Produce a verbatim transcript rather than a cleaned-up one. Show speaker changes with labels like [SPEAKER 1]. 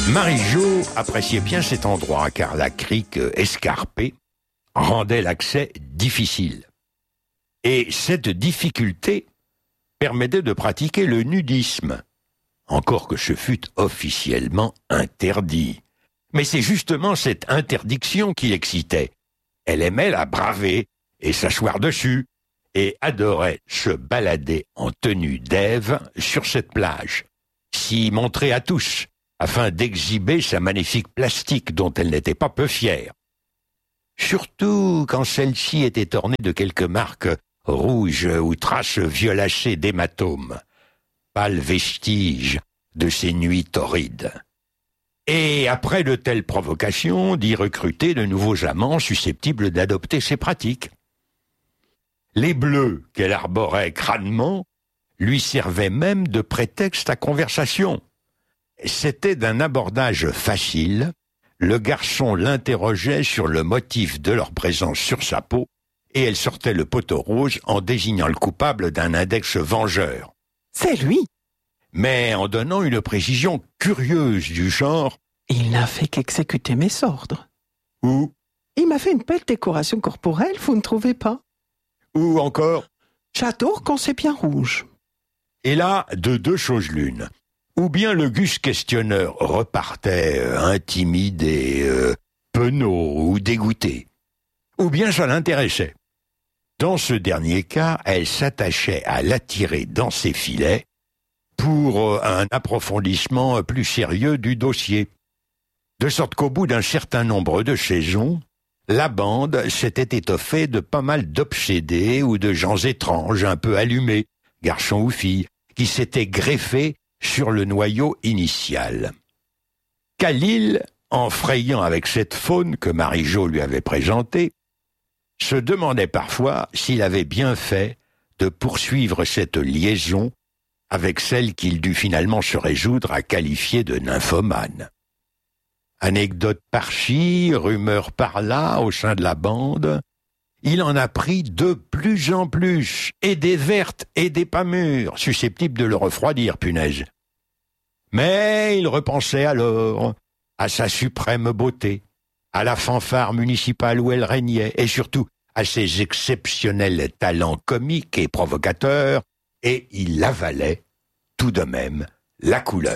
[SPEAKER 1] Marie-Jo appréciait bien cet endroit car la crique escarpée rendait l'accès difficile. Et cette difficulté permettait de pratiquer le nudisme, encore que ce fût officiellement interdit. Mais c'est justement cette interdiction qui l'excitait. Elle aimait la braver et s'asseoir dessus, et adorait se balader en tenue d'Ève sur cette plage, s'y montrer à tous, afin d'exhiber sa magnifique plastique dont elle n'était pas peu fière. Surtout quand celle-ci était ornée de quelques marques rouges ou traces violacées d'hématomes, pâles vestiges de ces nuits torrides. Et après de telles provocations, d'y recruter de nouveaux amants susceptibles d'adopter ces pratiques. Les bleus qu'elle arborait crânement lui servaient même de prétexte à conversation. C'était d'un abordage facile, le garçon l'interrogeait sur le motif de leur présence sur sa peau, et elle sortait le poteau rose en désignant le coupable d'un index vengeur.
[SPEAKER 2] C'est lui.
[SPEAKER 1] Mais en donnant une précision curieuse du genre
[SPEAKER 2] « Il n'a fait qu'exécuter mes ordres. »
[SPEAKER 1] ou
[SPEAKER 2] « Il m'a fait une belle décoration corporelle, vous ne trouvez pas ?»
[SPEAKER 1] ou encore
[SPEAKER 2] « J'adore quand c'est bien rouge. »
[SPEAKER 1] Et là, de deux choses l'une. Ou bien le gus questionneur repartait euh, intimidé, euh, penaud ou dégoûté. Ou bien ça l'intéressait. Dans ce dernier cas, elle s'attachait à l'attirer dans ses filets pour euh, un approfondissement plus sérieux du dossier. De sorte qu'au bout d'un certain nombre de saisons, la bande s'était étoffée de pas mal d'obsédés ou de gens étranges, un peu allumés, garçons ou filles, qui s'étaient greffés sur le noyau initial. Khalil, en frayant avec cette faune que Marie-Jo lui avait présentée, se demandait parfois s'il avait bien fait de poursuivre cette liaison avec celle qu'il dut finalement se résoudre à qualifier de nymphomane. Anecdote par-ci, rumeur par-là au sein de la bande, il en a pris de plus en plus, et des vertes et des pas mûres, susceptibles de le refroidir, punaise. Mais il repensait alors à sa suprême beauté, à la fanfare municipale où elle régnait, et surtout à ses exceptionnels talents comiques et provocateurs, et il avalait tout de même la couleur.